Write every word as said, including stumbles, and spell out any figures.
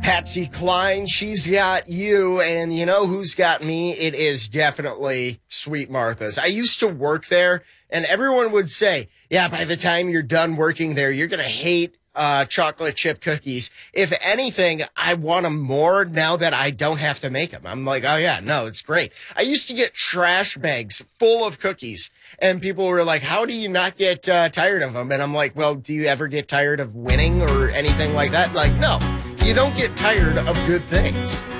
Patsy Cline, she's got you, and you know who's got me? It is definitely Sweet Martha's. I used to work there, and everyone would say, yeah, by the time you're done working there, you're going to hate uh, chocolate chip cookies. If anything, I want them more now that I don't have to make them. I'm like, oh yeah, no, it's great. I used to get trash bags full of cookies, and people were like, how do you not get uh, tired of them? And I'm like, well, do you ever get tired of winning or anything like that? Like, no. You don't get tired of good things.